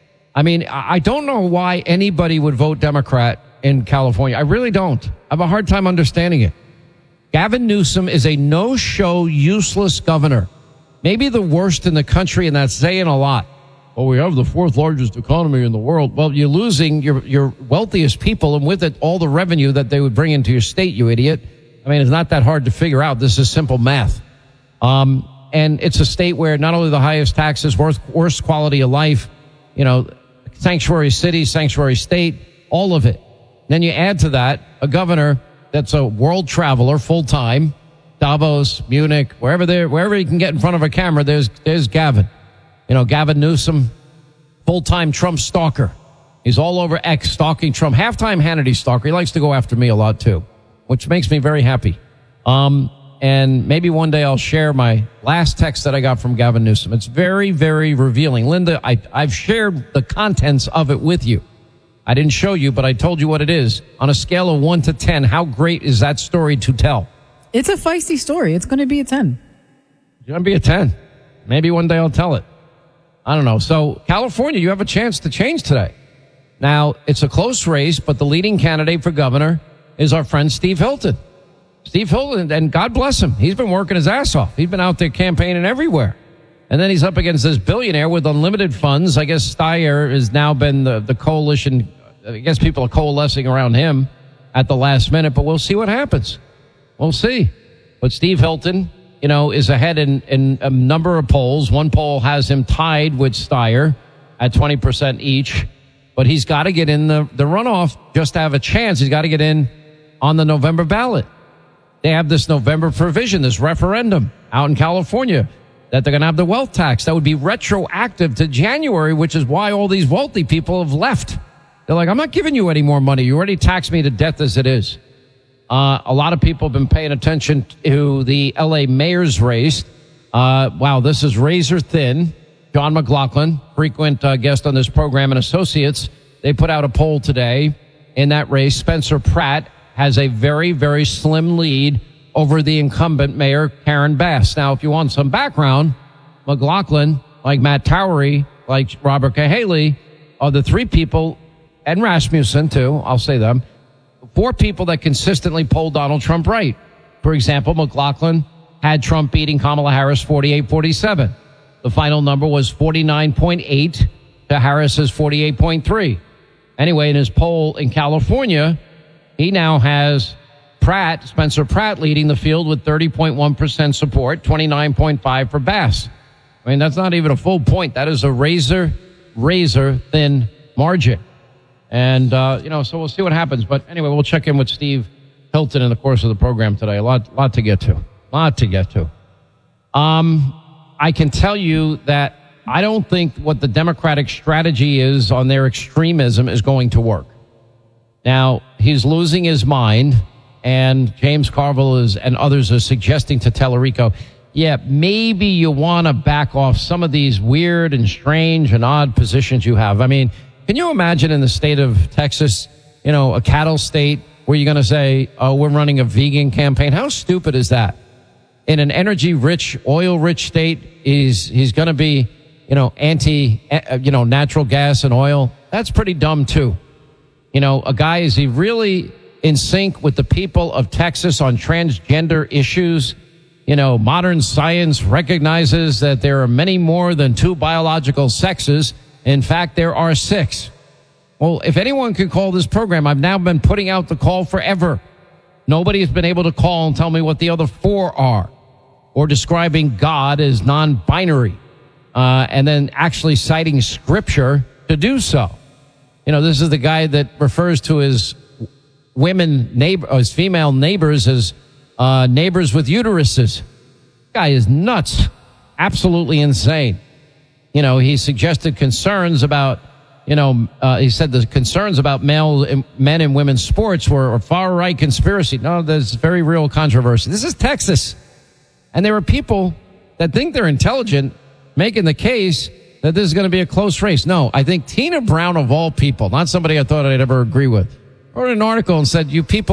P: I mean, I don't know why anybody would vote Democrat in California. I really don't. I have a hard time understanding it. Gavin Newsom is a no-show, useless governor. Maybe the worst in the country, and that's saying a lot. Well, we have the fourth largest economy in the world. Well, you're losing your, your wealthiest people, and with it, all the revenue that they would bring into your state, you idiot. I mean, it's not that hard to figure out. This is simple math. Um, and it's a state where not only the highest taxes, worst, worst quality of life, you know, sanctuary city, sanctuary state, all of it. Then you add to that a governor that's a world traveler full-time, Davos, Munich, wherever there, wherever he can get in front of a camera, there's, there's Gavin. You know, Gavin Newsom, full-time Trump stalker. He's all over X stalking Trump. Half-time Hannity stalker. He likes to go after me a lot, too, which makes me very happy. Um, and maybe one day I'll share my last text that I got from Gavin Newsom. It's very, very revealing. Linda, I, I've shared the contents of it with you. I didn't show you, but I told you what it is. On a scale of one to ten, how great is that story to tell?
Q: It's a feisty story. It's going to be a ten.
P: It's going to be a ten. Maybe one day I'll tell it. I don't know. So, California, you have a chance to change today. Now, it's a close race, but the leading candidate for governor is our friend Steve Hilton. Steve Hilton, and God bless him, he's been working his ass off. He's been out there campaigning everywhere. And then he's up against this billionaire with unlimited funds. I guess Steyer has now been the, the coalition. I guess people are coalescing around him at the last minute, but we'll see what happens. We'll see. But Steve Hilton, you know, is ahead in, in a number of polls. One poll has him tied with Steyer at twenty percent each. But he's got to get in the, the runoff just to have a chance. He's got to get in on the November ballot. They have this November provision, this referendum out in California, that they're going to have the wealth tax. That would be retroactive to January, which is why all these wealthy people have left. They're like, I'm not giving you any more money. You already taxed me to death as it is. Uh, a lot of people have been paying attention to the L A mayor's race. Uh, wow, this is razor thin. John McLaughlin, frequent uh, guest on this program, and associates, they put out a poll today in that race. Spencer Pratt has a very, very slim lead over the incumbent mayor, Karen Bass. Now, if you want some background, McLaughlin, like Matt Towery, like Robert Cahaley, are the three people, and Rasmussen too, I'll say them, four people that consistently polled Donald Trump right. For example, McLaughlin had Trump beating Kamala Harris forty-eight forty-seven. The final number was forty-nine point eight to Harris's forty-eight point three. Anyway, in his poll in California, he now has Pratt, Spencer Pratt, leading the field with thirty point one percent support, twenty-nine point five for Bass. I mean, that's not even a full point. That is a razor, razor thin margin. And, uh, you know, so we'll see what happens. But anyway, we'll check in with Steve Hilton in the course of the program today. A lot, lot to get to. A lot to get to. Um, I can tell you that I don't think what the Democratic strategy is on their extremism is going to work. Now, he's losing his mind, and James Carville is, and others are suggesting to Tellerico, yeah, maybe you want to back off some of these weird and strange and odd positions you have. I mean, can you imagine in the state of Texas, you know, a cattle state, where you're going to say, oh, we're running a vegan campaign? How stupid is that? In an energy-rich, oil-rich state, he's, he's going to be, you know, anti, uh, you know, natural gas and oil. That's pretty dumb, too. You know, a guy, is he really in sync with the people of Texas on transgender issues? You know, modern science recognizes that there are many more than two biological sexes. In fact, there are six. Well, if anyone can call this program, I've now been putting out the call forever. Nobody has been able to call and tell me what the other four are, or describing God as non-binary, uh, and then actually citing scripture to do so. You know, this is the guy that refers to his women neighbor, or his female neighbors as uh, neighbors with uteruses. Guy is nuts, absolutely insane. You know, he suggested concerns about, you know, uh, he said the concerns about male men and women's sports were a far-right conspiracy. No, there's very real controversy. This is Texas. And there are people that think they're intelligent making the case that this is going to be a close race. No, I think Tina Brown, of all people, not somebody I thought I'd ever agree with, wrote an article and said, you people